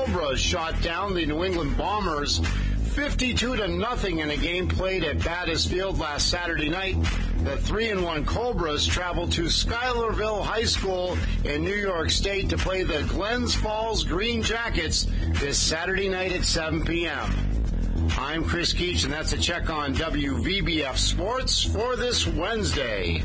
Cobras shot down the New England Bombers 52-0 in a game played at Battis Field last Saturday night. The 3-1 Cobras traveled to Schuylerville High School in New York State to play the Glens Falls Green Jackets this Saturday night at 7 p.m. I'm Chris Keach, and that's a check on WVBF Sports for this Wednesday.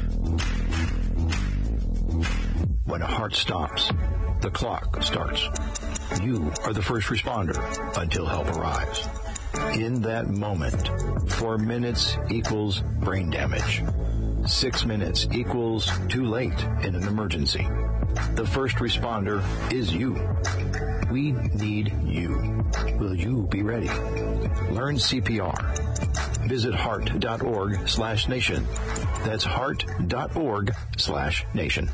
When a heart stops, the clock starts. You are the first responder until help arrives. In that moment, 4 minutes equals brain damage. 6 minutes equals too late in an emergency. The first responder is you. We need you. Will you be ready? Learn CPR. Visit heart.org/nation. That's heart.org/nation.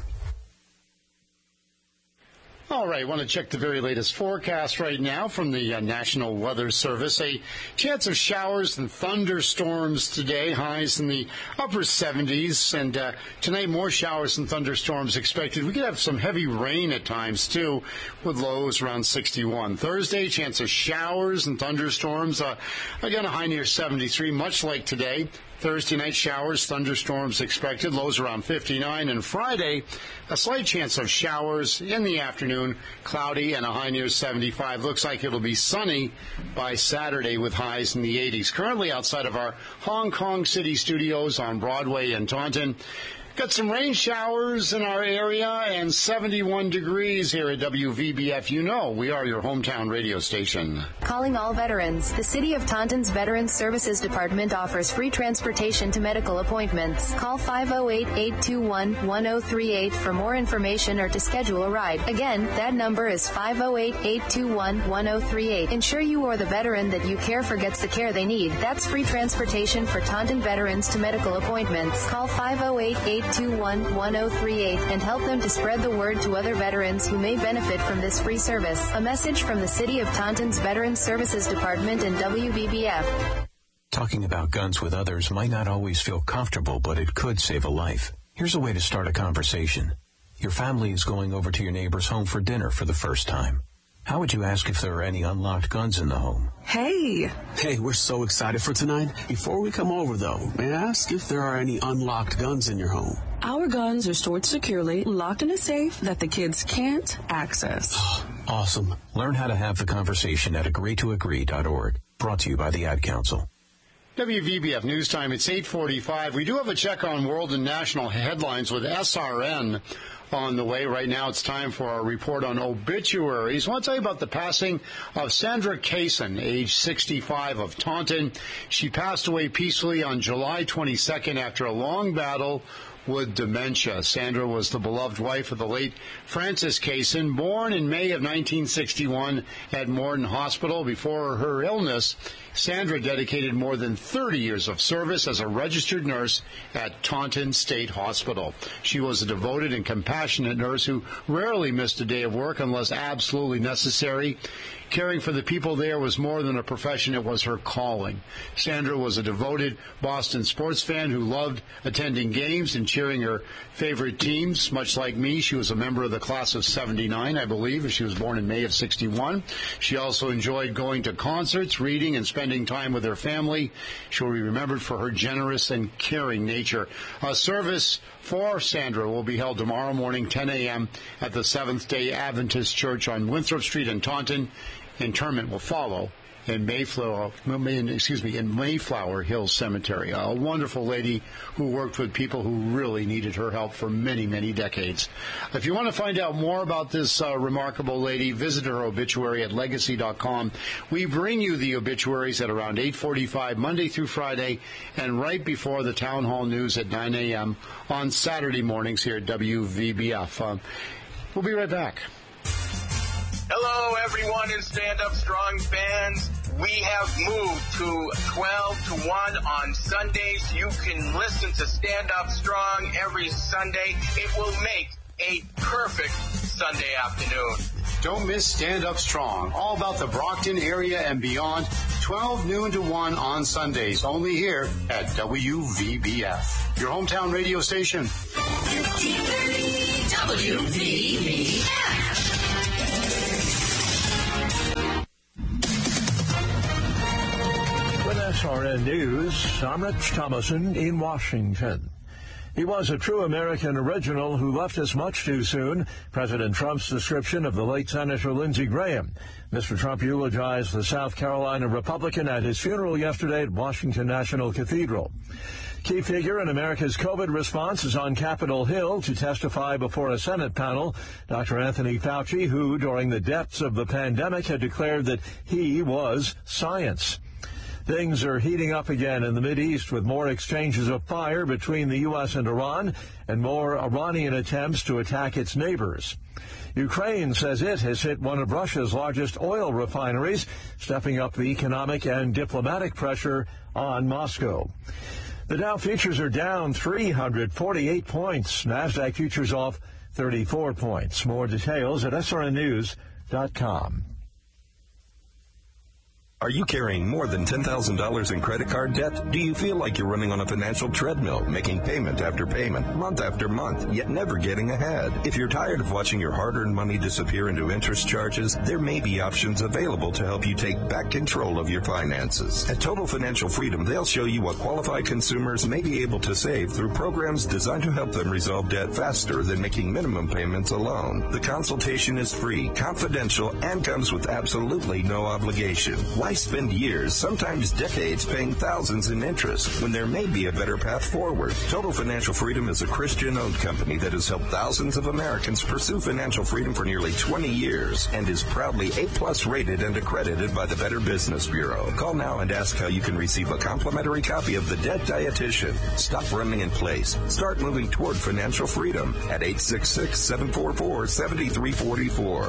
All right, I want to check the very latest forecast right now from the National Weather Service. A chance of showers and thunderstorms today, highs in the upper 70s. And tonight, more showers and thunderstorms expected. We could have some heavy rain at times, too, with lows around 61. Thursday, chance of showers and thunderstorms. Again, a high near 73, much like today. Thursday night, showers, thunderstorms expected, lows around 59. And Friday, a slight chance of showers in the afternoon, cloudy and a high near 75. Looks like it'll be sunny by Saturday with highs in the 80s. Currently outside of our Hong Kong City studios on Broadway in Taunton. Got some rain showers in our area and 71 degrees here at WVBF. You know, we are your hometown radio station. Calling all veterans. The City of Taunton's Veterans Services Department offers free transportation to medical appointments. Call 508-821-1038 for more information or to schedule a ride. Again, that number is 508-821-1038. Ensure you or the veteran that you care for gets the care they need. That's free transportation for Taunton veterans to medical appointments. Call 508-821-1038 and help them to spread the word to other veterans who may benefit from this free service. A message from the City of Taunton's Veterans Services Department and WVBF. Talking about guns with others might not always feel comfortable, but it could save a life. Here's a way to start a conversation. Your family is going over to your neighbor's home for dinner for the first time. How would you ask if there are any unlocked guns in the home? Hey, we're so excited for tonight. Before we come over, though, may I ask if there are any unlocked guns in your home? Our guns are stored securely, locked in a safe that the kids can't access. Awesome. Learn how to have the conversation at agreetoagree.org. Brought to you by the Ad Council. WVBF News Time, it's 8:45. We do have a check on world and national headlines with SRN on the way. Right now it's time for our report on obituaries. I want to tell you about the passing of Sandra Kaysen, age 65, of Taunton. She passed away peacefully on July 22nd after a long battle with dementia. Sandra was the beloved wife of the late Francis Kaysen, born in May of 1961 at Morton Hospital. Before her illness, Sandra dedicated more than 30 years of service as a registered nurse at Taunton State Hospital. She was a devoted and compassionate nurse who rarely missed a day of work unless absolutely necessary. Caring for the people there was more than a profession, it was her calling. Sandra was a devoted Boston sports fan who loved attending games and cheering her favorite teams. Much like me, she was a member of the class of 79, I believe. She was born in May of 61. She also enjoyed going to concerts, reading, and spending time with her family. She will be remembered for her generous and caring nature. A service for Sandra will be held tomorrow morning, 10 a.m. at the Seventh-day Adventist Church on Winthrop Street in Taunton. Interment will follow in Mayflower Hills Cemetery. A wonderful lady who worked with people who really needed her help for many, many decades. If you want to find out more about this remarkable lady, visit her obituary at legacy.com. We bring you the obituaries at around 8:45 Monday through Friday and right before the Town Hall News at 9 a.m. on Saturday mornings here at WVBF. We'll be right back. Hello, everyone in Stand Up Strong fans. We have moved to 12 to 1 on Sundays. You can listen to Stand Up Strong every Sunday. It will make a perfect Sunday afternoon. Don't miss Stand Up Strong. All about the Brockton area and beyond. 12 noon to 1 on Sundays. Only here at WVBF. Your hometown radio station. WVBF. SRN News, I'm Rich Thomason in Washington. He was a true American original who left us much too soon. President Trump's description of the late Senator Lindsey Graham. Mr. Trump eulogized the South Carolina Republican at his funeral yesterday at Washington National Cathedral. Key figure in America's COVID response is on Capitol Hill to testify before a Senate panel. Dr. Anthony Fauci, who during the depths of the pandemic had declared that he was science. Things are heating up again in the Mideast with more exchanges of fire between the U.S. and Iran and more Iranian attempts to attack its neighbors. Ukraine says it has hit one of Russia's largest oil refineries, stepping up the economic and diplomatic pressure on Moscow. The Dow futures are down 348 points. NASDAQ futures off 34 points. More details at srnnews.com. Are you carrying more than $10,000 in credit card debt? Do you feel like you're running on a financial treadmill, making payment after payment, month after month, yet never getting ahead? If you're tired of watching your hard-earned money disappear into interest charges, there may be options available to help you take back control of your finances. At Total Financial Freedom, they'll show you what qualified consumers may be able to save through programs designed to help them resolve debt faster than making minimum payments alone. The consultation is free, confidential, and comes with absolutely no obligation. Why spend years, sometimes decades, paying thousands in interest when there may be a better path forward? Total Financial Freedom is a Christian-owned company that has helped thousands of Americans pursue financial freedom for nearly 20 years and is proudly A+ rated and accredited by the Better Business Bureau. Call now and ask how you can receive a complimentary copy of The Debt Dietitian. Stop running in place. Start moving toward financial freedom at 866-744-7344.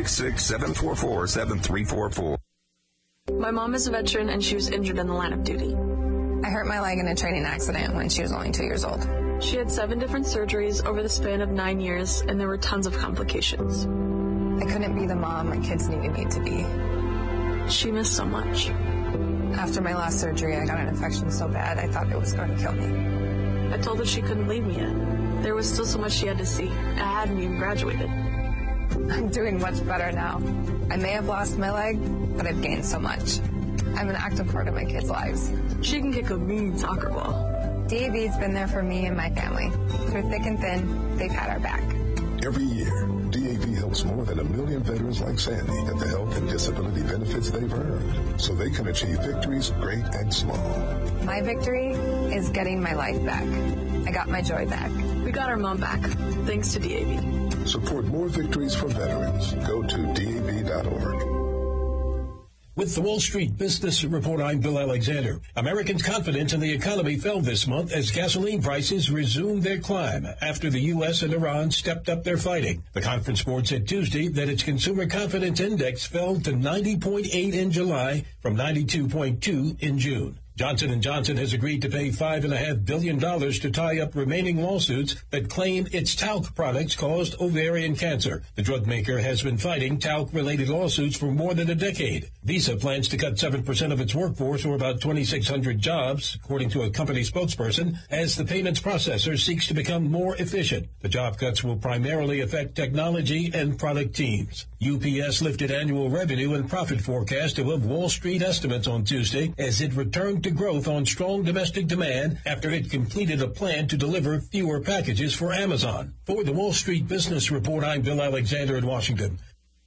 866-744-7344. My mom is a veteran, and she was injured in the line of duty. I hurt my leg in a training accident when she was only 2 years old. She had 7 different surgeries over the span of 9 years, and there were tons of complications. I couldn't be the mom my kids needed me to be. She missed so much. After my last surgery, I got an infection so bad I thought it was going to kill me. I told her she couldn't leave me yet. There was still so much she had to see. I hadn't even graduated. I'm doing much better now. I may have lost my leg, but I've gained so much. I'm an active part of my kids' lives. She can kick a mean soccer ball. DAV's been there for me and my family. Through thick and thin, they've had our back. Every year, DAV helps more than 1 million veterans like Sandy get the health and disability benefits they've earned so they can achieve victories great and small. My victory is getting my life back. I got my joy back. We got our mom back, thanks to DAV. Support more victories for veterans. Go to DAV.org. With the Wall Street Business Report, I'm Bill Alexander. Americans' confidence in the economy fell this month as gasoline prices resumed their climb after the U.S. and Iran stepped up their fighting. The Conference Board said Tuesday that its consumer confidence index fell to 90.8 in July from 92.2 in June. Johnson & Johnson has agreed to pay $5.5 billion to tie up remaining lawsuits that claim its talc products caused ovarian cancer. The drug maker has been fighting talc-related lawsuits for more than a decade. Visa plans to cut 7% of its workforce, or about 2,600 jobs, according to a company spokesperson, as the payments processor seeks to become more efficient. The job cuts will primarily affect technology and product teams. UPS lifted annual revenue and profit forecast above Wall Street estimates on Tuesday as it returned to growth on strong domestic demand after it completed a plan to deliver fewer packages for Amazon. For the Wall Street Business Report, I'm Bill Alexander in Washington.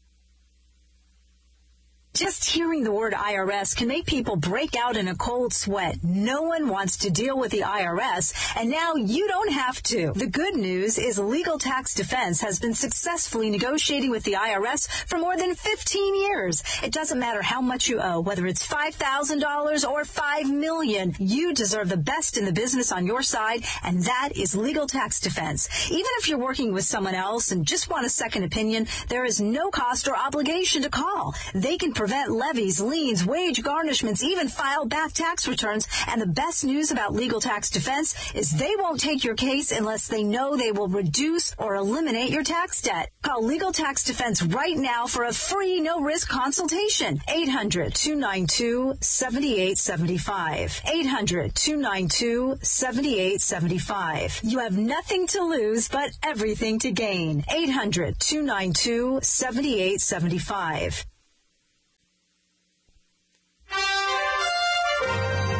Just hearing the word IRS can make people break out in a cold sweat. No one wants to deal with the IRS, and now you don't have to. The good news is Legal Tax Defense has been successfully negotiating with the IRS for more than 15 years. It doesn't matter how much you owe, whether it's $5,000 or $5 million. You deserve the best in the business on your side, and that is Legal Tax Defense. Even if you're working with someone else and just want a second opinion, there is no cost or obligation to call. They can prevent levies, liens, wage garnishments, even file back tax returns. And the best news about Legal Tax Defense is they won't take your case unless they know they will reduce or eliminate your tax debt. Call Legal Tax Defense right now for a free, no-risk consultation. 800-292-7875. 800-292-7875. You have nothing to lose but everything to gain. 800-292-7875.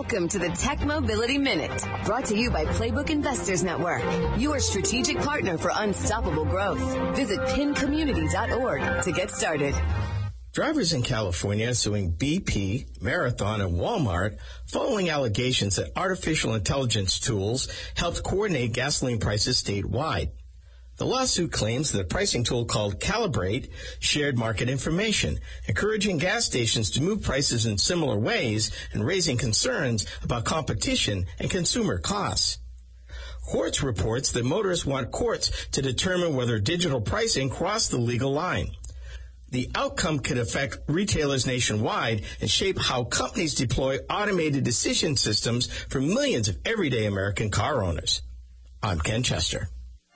Welcome to the Tech Mobility Minute, brought to you by Playbook Investors Network, your strategic partner for unstoppable growth. Visit pincommunity.org to get started. Drivers in California suing BP, Marathon, and Walmart following allegations that artificial intelligence tools helped coordinate gasoline prices statewide. The lawsuit claims that a pricing tool called Calibrate shared market information, encouraging gas stations to move prices in similar ways and raising concerns about competition and consumer costs. Quartz reports that motorists want courts to determine whether digital pricing crossed the legal line. The outcome could affect retailers nationwide and shape how companies deploy automated decision systems for millions of everyday American car owners. I'm Ken Chester.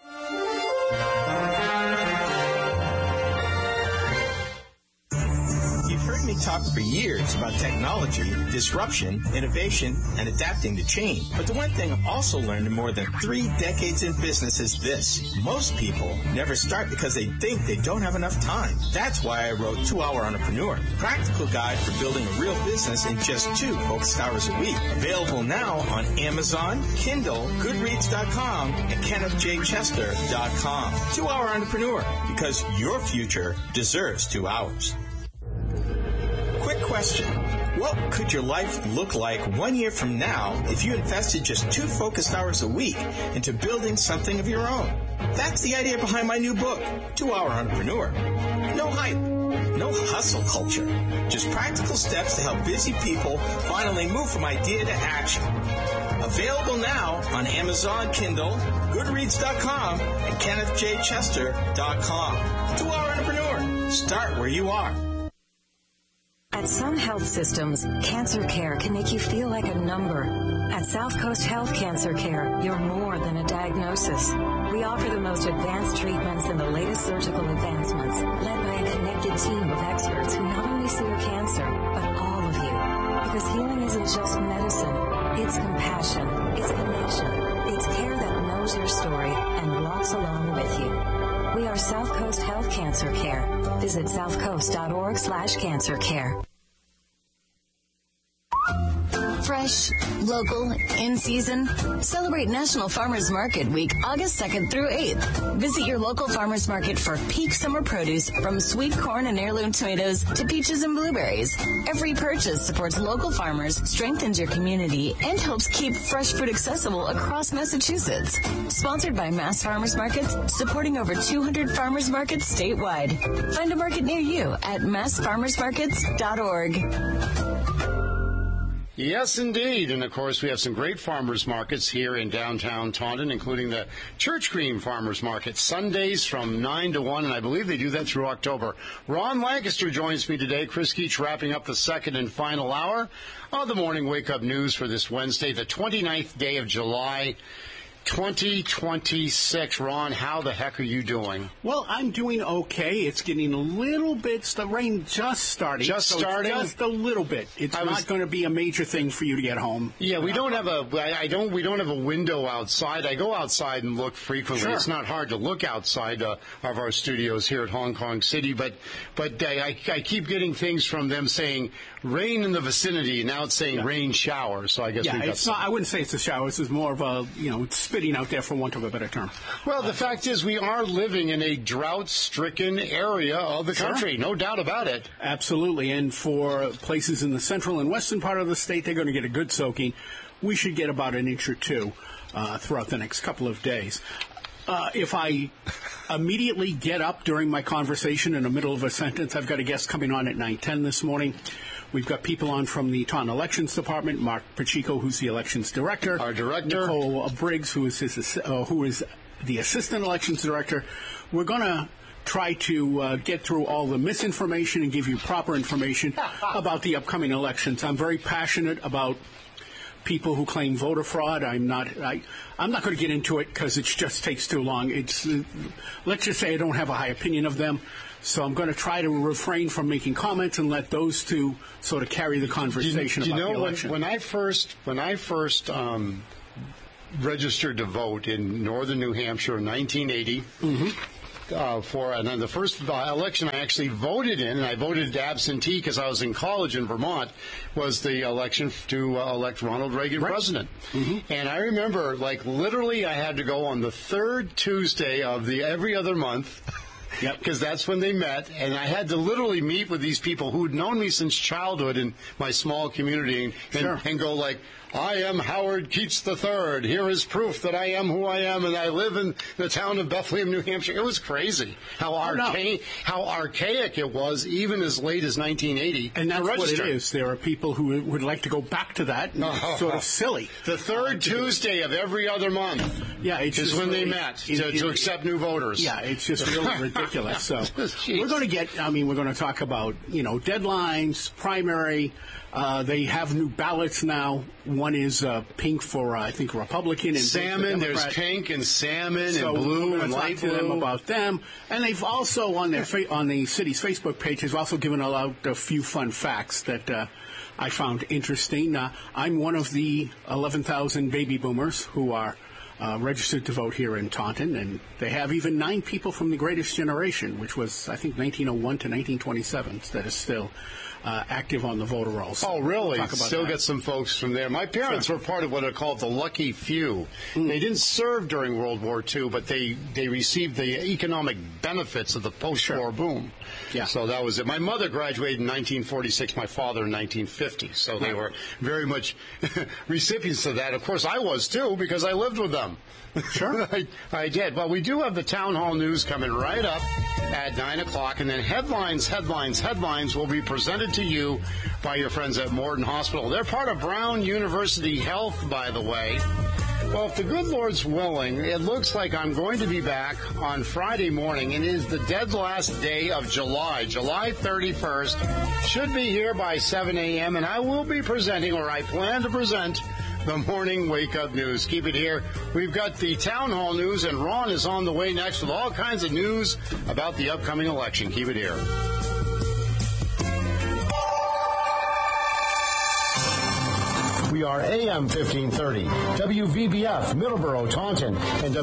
You've heard me talk for years about technology, disruption, innovation, and adapting to change. But the one thing I've also learned in more than 3 decades in business is this. Most people never start because they think they don't have enough time. That's why I wrote 2 Hour Entrepreneur, a practical guide for building a real business in just 2 focused hours a week. Available now on Amazon, Kindle, Goodreads.com, and KennethJChester.com. 2 Hour Entrepreneur, because your future deserves 2 hours. Quick question. What could your life look like 1 year from now if you invested just 2 focused hours a week into building something of your own? That's the idea behind my new book, 2 Hour Entrepreneur. No hype, no hustle culture, just practical steps to help busy people finally move from idea to action. Available now on Amazon, Kindle, Goodreads.com, and KennethJChester.com. 2 Hour Entrepreneur. Start where you are. At some health systems, cancer care can make you feel like a number. At South Coast Health Cancer Care, you're more than a diagnosis. We offer the most advanced treatments and the latest surgical advancements, led by a connected team of experts who not only see your cancer, but all of you. Because healing isn't just medicine. It's compassion. It's connection. It's care that knows your story and walks along with you. We are South Coast Health Cancer Care. Visit southcoast.org/cancercare. Fresh, local, in season. Celebrate National Farmers Market Week, August 2nd through 8th. Visit your local farmers market for peak summer produce, from sweet corn and heirloom tomatoes to peaches and blueberries. Every purchase supports local farmers, strengthens your community, and helps keep fresh food accessible across Massachusetts. Sponsored by Mass Farmers Markets, supporting over 200 farmers markets statewide. Find a market near you at massfarmersmarkets.org. Yes, indeed. And, of course, we have some great farmers markets here in downtown Taunton, including the Church Green Farmers Market, Sundays from 9 to 1, and I believe they do that through October. Ron Lancaster joins me today. Chris Keach wrapping up the second and final hour of the Morning Wake Up News for this Wednesday, the 29th day of July, 2026. Ron, how the heck are you doing? Well, I'm doing okay. It's getting a little bit, the rain just starting. Just starting? Just a little bit. It's not going to be a major thing for you to get home. Yeah, we don't have a window outside. I go outside and look frequently. Sure. It's not hard to look outside of our studios here at Hong Kong City, but I keep getting things from them saying rain in the vicinity. Now it's saying rain shower. So I guess it's not. I wouldn't say it's a shower. This is more of a, it's spitting out there, for want of a better term. Well, the fact is we are living in a drought-stricken area of the country. No doubt about it. Absolutely. And for places in the central and western part of the state, they're going to get a good soaking. We should get about an inch or two throughout the next couple of days. If I immediately get up during my conversation in the middle of a sentence, I've got a guest coming on at 9:10 this morning. We've got people on from the Taunton Elections Department, Mark Pacheco, who's the Elections Director. Our Director. Nicole Briggs, who is the Assistant Elections Director. We're going to try to get through all the misinformation and give you proper information about the upcoming elections. I'm very passionate about people who claim voter fraud. I'm not going to get into it because it just takes too long. Let's just say I don't have a high opinion of them. So I'm going to try to refrain from making comments and let those two sort of carry the conversation about the election. When I first registered to vote in northern New Hampshire in 1980, and then the first election I actually voted in, and I voted absentee because I was in college in Vermont, was the election to elect Ronald Reagan president. Mm-hmm. And I remember, like, literally I had to go on the third Tuesday of every other month. Yep, because that's when they met, and I had to literally meet with these people who'd known me since childhood in my small community, and go like, I am Howard Keats III. Here is proof that I am who I am, and I live in the town of Bethlehem, New Hampshire. It was crazy how archaic it was, even as late as 1980. And that's what it is. There are people who would like to go back to that, and it's sort of silly. The third Tuesday of every other month is when they met to accept new voters. Yeah, it's just really ridiculous. So we're going to talk about, deadlines, primary. They have new ballots now. One is pink for, I think, Republican. And salmon. There's pink and salmon and blue and light blue. Them about them. And they've also, on their on the city's Facebook page, they've also given out a few fun facts that I found interesting. I'm one of the 11,000 baby boomers who are registered to vote here in Taunton, and they have even 9 people from the Greatest Generation, which was, I think, 1901 to 1927, that is still active on the voter rolls. Oh, really? Still get some folks from there. My parents were part of what are called the lucky few. They didn't serve during World War II, but they received the economic benefits of the post-war boom. Yeah. So that was it. My mother graduated in 1946, my father in 1950. So they were very much recipients of that. Of course, I was too, because I lived with them. Sure. I did. Well, we do have the town hall news coming right up at 9 o'clock, and then headlines will be presented to you by your friends at Morton Hospital. They're part of Brown University Health, by the way. Well, if the good Lord's willing, it looks like I'm going to be back on Friday morning, and it is the dead last day of July 31st. Should be here by 7 a.m., and I will be presenting, or I plan to present, the morning wake-up news. Keep it here. We've got the town hall news, and Ron is on the way next with all kinds of news about the upcoming election. Keep it here. We are AM 1530, WVBF, Middleborough, Taunton, and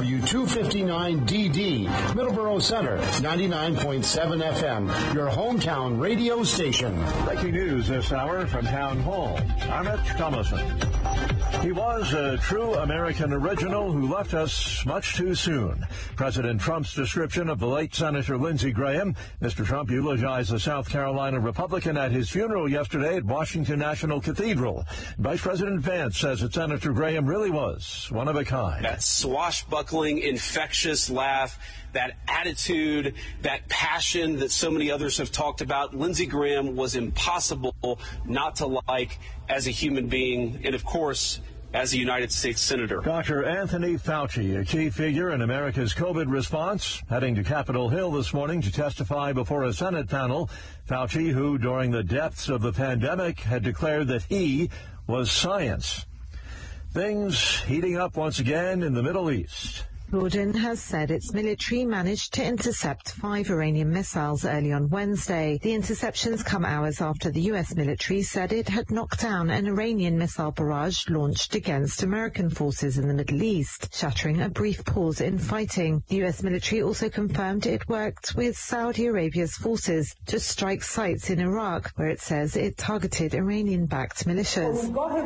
W259DD, Middleborough Center, 99.7 FM, your hometown radio station. Breaking news this hour from Town Hall. Arnett Thomason. He was a true American original who left us much too soon. President Trump's description of the late Senator Lindsey Graham. Mr. Trump eulogized the South Carolina Republican at his funeral yesterday at Washington National Cathedral. Vice President Vance says that Senator Graham really was one of a kind. That swashbuckling, infectious laugh, that attitude, that passion that so many others have talked about. Lindsey Graham was impossible not to like as a human being and, of course, as a United States Senator. Dr. Anthony Fauci, a key figure in America's COVID response, heading to Capitol Hill this morning to testify before a Senate panel. Fauci, who during the depths of the pandemic had declared that he was science. Things heating up once again in the Middle East. Jordan has said its military managed to intercept 5 Iranian missiles early on Wednesday. The interceptions come hours after the U.S. military said it had knocked down an Iranian missile barrage launched against American forces in the Middle East, shattering a brief pause in fighting. The U.S. military also confirmed it worked with Saudi Arabia's forces to strike sites in Iraq, where it says it targeted Iranian-backed militias.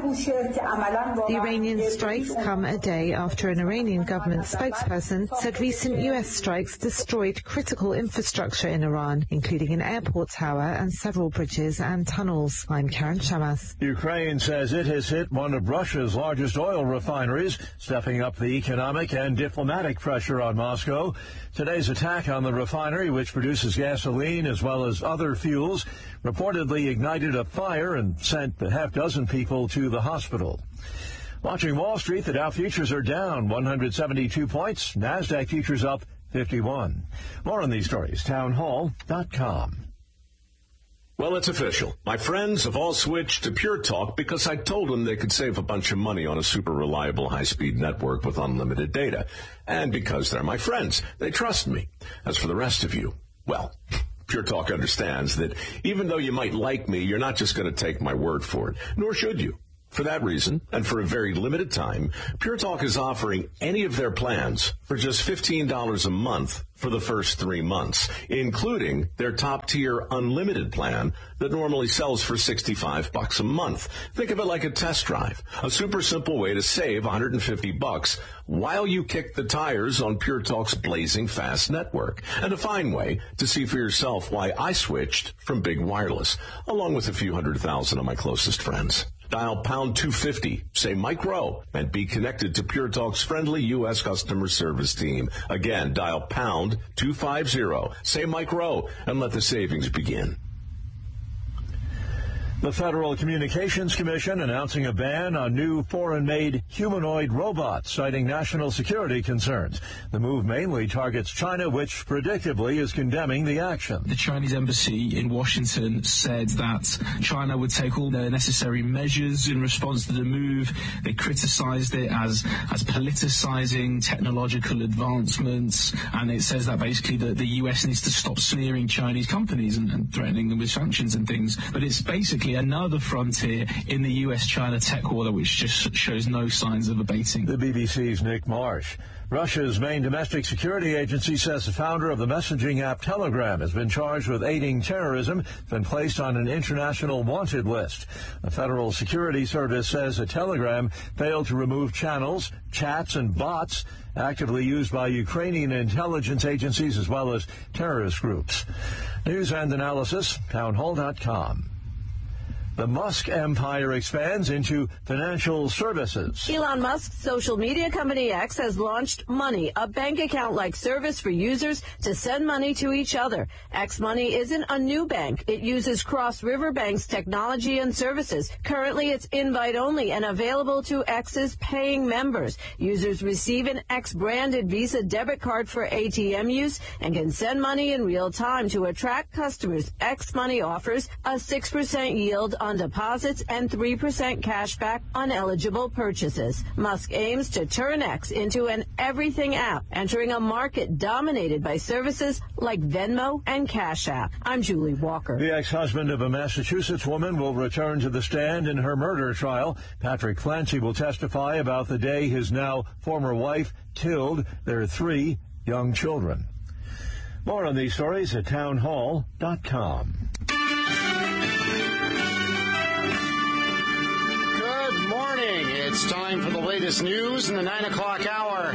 The Iranian strikes come a day after an Iranian government spokesperson said recent U.S. strikes destroyed critical infrastructure in Iran, including an airport tower and several bridges and tunnels. I'm Karen Shamas. Ukraine says it has hit one of Russia's largest oil refineries, stepping up the economic and diplomatic pressure on Moscow. Today's attack on the refinery, which produces gasoline as well as other fuels, reportedly ignited a fire and sent a half-dozen people to the hospital. Watching Wall Street, the Dow futures are down 172 points. NASDAQ futures up 51. More on these stories, townhall.com. Well, it's official. My friends have all switched to Pure Talk because I told them they could save a bunch of money on a super reliable high-speed network with unlimited data. And because they're my friends, they trust me. As for the rest of you, well, Pure Talk understands that even though you might like me, you're not just going to take my word for it, nor should you. For that reason, and for a very limited time, Pure Talk is offering any of their plans for just $15 a month for the first 3 months, including their top-tier unlimited plan that normally sells for $65 a month. Think of it like a test drive, a super simple way to save $150 while you kick the tires on Pure Talk's blazing fast network, and a fine way to see for yourself why I switched from Big Wireless, along with a few 100,000 of my closest friends. Dial pound 250, say Mike Rowe, and be connected to Pure Talk's friendly U.S. customer service team. Again, dial pound 250, say Mike Rowe, and let the savings begin. The Federal Communications Commission announcing a ban on new foreign-made humanoid robots, citing national security concerns. The move mainly targets China, which predictably is condemning the action. The Chinese embassy in Washington said that China would take all the necessary measures in response to the move. They criticized it as politicizing technological advancements, and it says that basically the U.S. needs to stop sneering Chinese companies and threatening them with sanctions and things. But it's basically another frontier in the U.S.-China tech war which just shows no signs of abating. The BBC's Nick Marsh. Russia's main domestic security agency says the founder of the messaging app Telegram has been charged with aiding terrorism, been placed on an international wanted list. The Federal Security Service says that Telegram failed to remove channels, chats, and bots actively used by Ukrainian intelligence agencies as well as terrorist groups. News and analysis, townhall.com. The Musk empire expands into financial services. Elon Musk's social media company X has launched Money, a bank account-like service for users to send money to each other. X Money isn't a new bank. It uses Cross River Bank's technology and services. Currently, it's invite-only and available to X's paying members. Users receive an X-branded Visa debit card for ATM use and can send money in real time. To attract customers, X Money offers a 6% yield on deposits and 3% cash back on eligible purchases. Musk aims to turn X into an everything app, entering a market dominated by services like Venmo and Cash App. I'm Julie Walker. The ex-husband of a Massachusetts woman will return to the stand in her murder trial. Patrick Clancy will testify about the day his now former wife killed their 3 young children. More on these stories at townhall.com. It's time for the latest news in the 9 o'clock hour.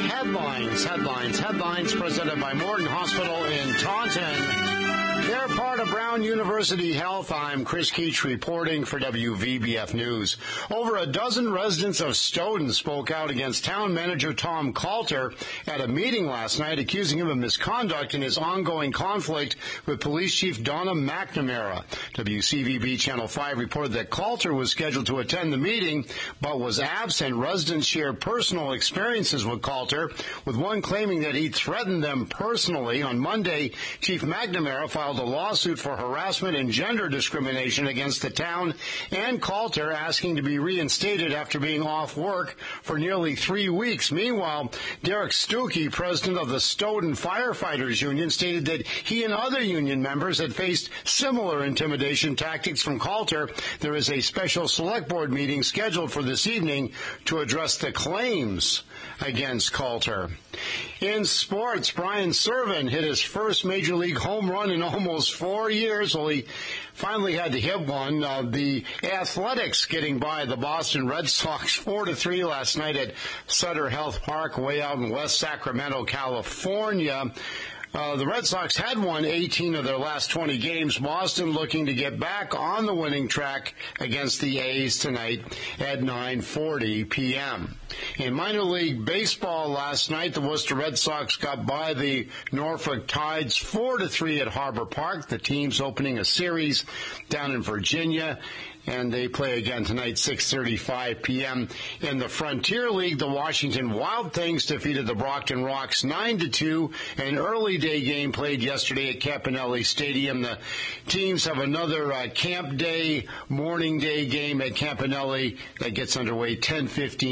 Headlines presented by Morton Hospital in Taunton. They're part of Brown University Health. I'm Chris Keach reporting for WVBF News. Over a dozen residents of Stoughton spoke out against town manager Tom Coulter at a meeting last night, accusing him of misconduct in his ongoing conflict with Police Chief Donna McNamara. WCVB Channel 5 reported that Coulter was scheduled to attend the meeting, but was absent. Residents shared personal experiences with Coulter, with one claiming that he threatened them personally. On Monday, Chief McNamara filed a lawsuit for harassment and gender discrimination against the town and Coulter, asking to be reinstated after being off work for nearly 3 weeks. Meanwhile, Derek Stuckey, president of the Stoughton Firefighters Union, stated that he and other union members had faced similar intimidation tactics from Coulter. There is a special select board meeting scheduled for this evening to address the claims against Coulter. In sports, Brian Serven hit his first Major League home run in almost 4 years. Well, he finally had to hit one. The Athletics getting by the Boston Red Sox 4-3 last night at Sutter Health Park, way out in West Sacramento, California. The Red Sox had won 18 of their last 20 games. Boston looking to get back on the winning track against the A's tonight at 9:40 p.m. In minor league baseball last night, the Worcester Red Sox got by the Norfolk Tides 4-3 at Harbor Park. The team's opening a series down in Virginia, and they play again tonight, 6:35 p.m. In the Frontier League, the Washington Wild Things defeated the Brockton Rocks 9-2. An early day game played yesterday at Campanelli Stadium. The teams have another camp day, morning day game at Campanelli that gets underway 10:15 a.m.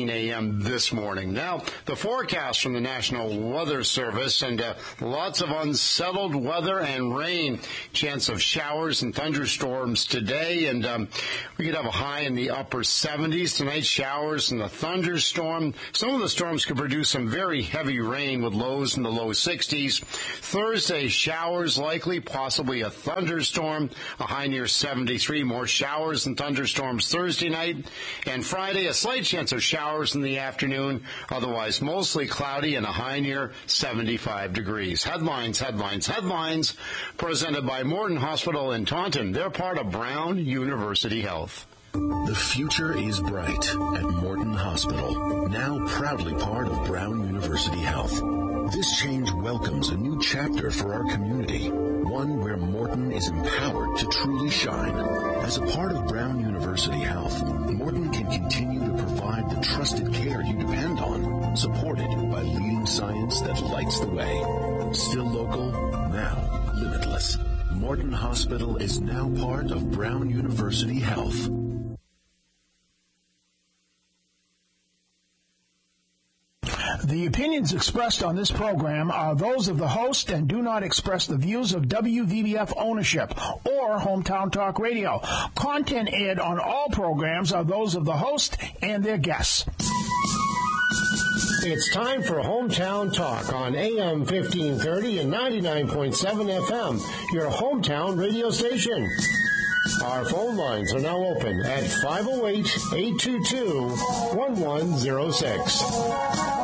on this morning. Now, the forecast from the National Weather Service, and lots of unsettled weather and rain. Chance of showers and thunderstorms today, and we could have a high in the upper 70s tonight. Showers and the thunderstorm. Some of the storms could produce some very heavy rain with lows in the low 60s. Thursday, showers likely, possibly a thunderstorm, a high near 73. More showers and thunderstorms Thursday night. And Friday, a slight chance of showers in the afternoon, otherwise mostly cloudy and a high near 75 degrees. Headlines, headlines, headlines, presented by Morton Hospital in Taunton. They're part of Brown University Health. The future is bright at Morton Hospital, now proudly part of Brown University Health. This change welcomes a new chapter for our community, one where Morton is empowered to truly shine. As a part of Brown University Health, Morton can continue to provide the trusted care you depend on, supported by leading science that lights the way. Still local, now limitless. Morton Hospital is now part of Brown University Health. The opinions expressed on this program are those of the host and do not express the views of WVBF ownership or Hometown Talk Radio. Content aired on all programs are those of the host and their guests. It's time for Hometown Talk on AM 1530 and 99.7 FM, your hometown radio station. Our phone lines are now open at 508-822-1106.